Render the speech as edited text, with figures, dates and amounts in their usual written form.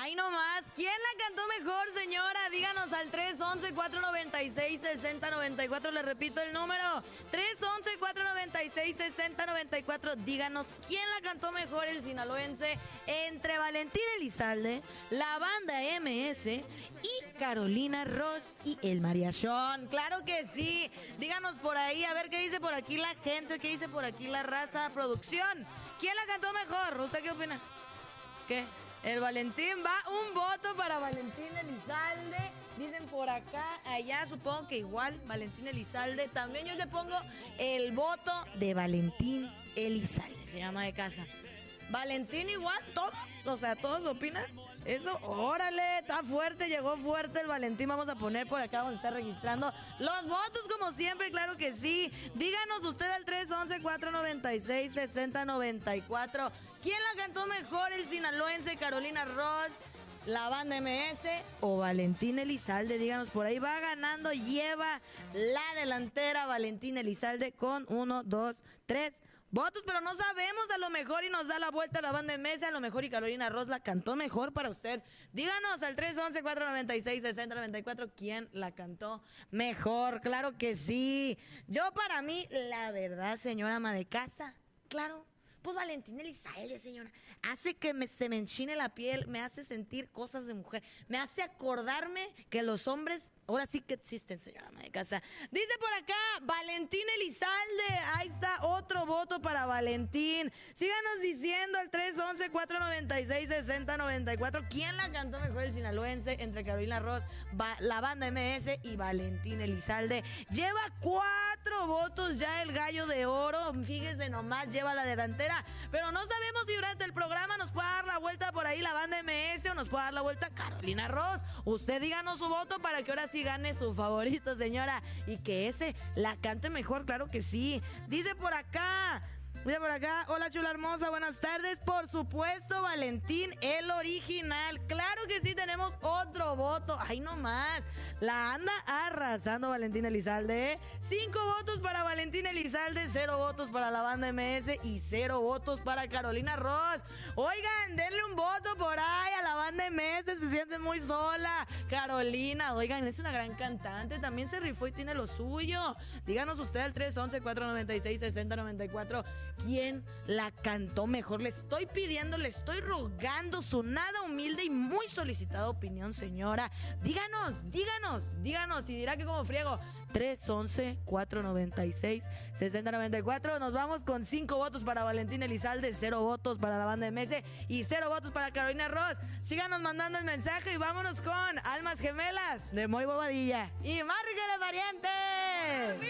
Ahí nomás. ¿Quién la cantó mejor, señora? Díganos al 311-496-6094. Le repito el número. 311-496-6094. Díganos quién la cantó mejor, el sinaloense, entre Valentín Elizalde, la banda MS y Carolina Ross y el mariachón. Claro que sí. Díganos por ahí, a ver qué dice por aquí la gente, qué dice por aquí la raza, producción. ¿Quién la cantó mejor? ¿Usted qué opina? ¿Qué? El Valentín, va un voto para Valentín Elizalde. Dicen por acá, allá supongo que igual, Valentín Elizalde. También yo le pongo el voto de Valentín Elizalde, se llama de casa. Valentín igual, todos, o sea, todos opinan eso. Órale, está fuerte, llegó fuerte el Valentín. Vamos a poner por acá, vamos a estar registrando los votos como siempre, claro que sí. Díganos usted al 311-496-6094. ¿Quién la cantó mejor, el sinaloense Carolina Ross, la banda MS o Valentín Elizalde? Díganos por ahí. Va ganando, lleva la delantera Valentín Elizalde con 1, 2, 3 votos, pero no sabemos, a lo mejor y nos da la vuelta la banda MS, a lo mejor y Carolina Ross la cantó mejor para usted. Díganos al 311-496-6094 quién la cantó mejor. Claro que sí. Yo, para mí, la verdad, señora ama de casa, claro, pues Valentín Elizalde, señora, hace que se me enchine la piel, me hace sentir cosas de mujer, me hace acordarme que los hombres ahora sí que existen, señora ama de casa. Dice por acá, Valentín Elizalde. Ahí está, otro voto para Valentín. Síganos diciendo al 311-496-6094. ¿Quién la cantó mejor, el sinaloense, entre Carolina Ross, la banda MS y Valentín Elizalde? Lleva 4 votos ya el Gallo de Oro. Fíjese nomás, lleva la delantera. Pero no sabemos si durante el programa nos puede dar la vuelta por ahí la banda MS o nos puede dar la vuelta Carolina Ross. Usted díganos su voto para que ahora sí gane su favorito, señora, y que ese la cante mejor, claro que sí. Dice por acá, hola chula hermosa, buenas tardes. Por supuesto, Valentín, el original. Claro que sí, tenemos otro voto. Ay, no más. La anda arrasando Valentín Elizalde. 5 votos para Valentín Elizalde, 0 votos para la banda MS y 0 votos para Carolina Ross. Oigan, denle un voto por ahí a la banda MS, se siente muy sola. Carolina, oigan, es una gran cantante, también se rifó y tiene lo suyo. Díganos usted al 311-496-6094. ¿Quién la cantó mejor? Le estoy pidiendo, le estoy rogando su nada humilde y muy solicitada opinión, señora. Díganos y dirá que como friego. 311-496-6094. Nos vamos con 5 votos para Valentín Elizalde, 0 votos para la banda MS y 0 votos para Carolina Ross. Síganos mandando el mensaje y vámonos con Almas Gemelas de Moy Bobadilla y Márguele Pariente.